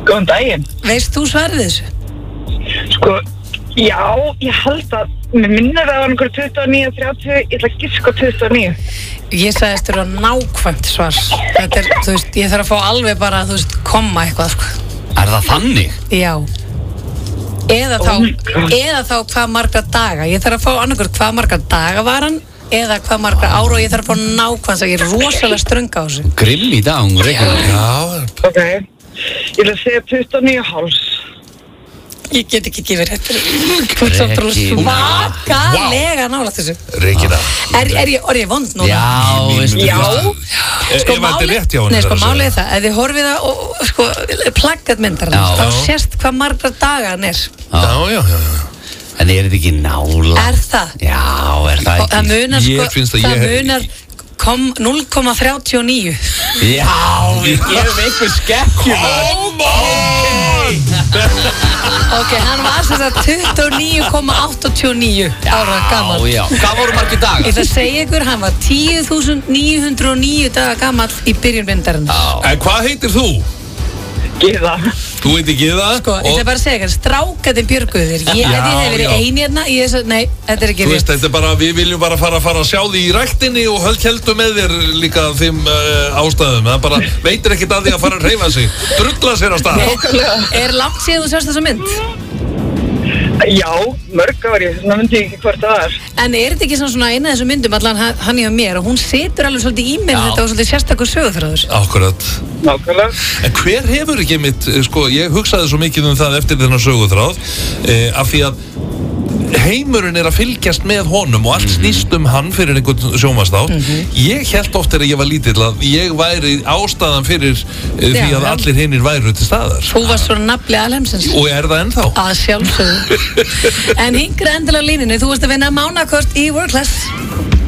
Góðan daginn. Veist þú svarið þessu? Sko, já, ég held að mér minnir að það var einhverju 29, 30, ég ætla að giska 29. Ég sagðist þér að nákvæmt svar. Þetta þú veist, ég þarf að fá alveg bara, þú veist, komma eitthvað, sko. Er það þannig? Já. Eða þá hvað marga daga. Ég þarf að fá annarkur hvað marga daga var hann, eða hvað marga ára og ég þarf að fá nákvæmt, ég er rosalega ströng á þessu. Grimm í dag, hún reiknar. Já. Ok, ég ætla að segja 29,5. Ég get ekki gefið rétt. Þú ert svo svakalega nálægt þessu. Regina. Er ég vond núna? Já, veistu. Já. Ef þetta er rétt hjá henni. Nei, sko, málið er það. Ef þið horfið það og, sko, plaggat myndar hann, þá sést hvað margra daga hann er. Já. En er þetta ekki nálægt? Er það? Já, er það ekki? Það munar, sko, það munar 0,39. Já, við gefum einhver skekkjum. Ok, hann var sem sagt 29,89 ára gamall. Já. Hvað voru margir dagar? Ég ætla að segja ykkur, hann var 10.909 daga gamall í byrjun myndarinn. En hvað heitir þú? Gyða. Þú heitir Gyða. Sko, ég ætla bara að segja ykkur, strákatinn björguður. Ef ég hef verið ein hérna, nei, þetta er ekki Þú veist, þetta er bara, við viljum bara fara að sjá því í ræktinni og heldur með þér líka þeim ástæðum. Það bara veitir ekkert að því að fara að hreyfa sig. Drulla sér á stað. Er langt síðan þú sérst þessa mynd? Já, mörg ári, þannig myndi ég ekki hvort það er. En er þetta ekki svona eina af þessum myndum, allan hann hjá mér, og hún situr alveg svolítið í mér, þetta var svolítið sérstakur sögufræður. Akkurat. Nákvæmlega. En hver hefur ekki mitt, sko, ég hugsaði svo mikið það eftir þennan söguþráð, af því að heimurinn er að fylgjast með honum og allt snýst hann fyrir einhvern sjónvarpsþátt. Ég hélt oft þegar ég var lítill að ég væri ástæðan fyrir því að allir hinir væru til staðar. Þú varst svona nafli alheimsins. Og er það ennþá? Að sjálfsögðu. En hingri endilega á línunni, þú varst að vinna mánakort í World Class.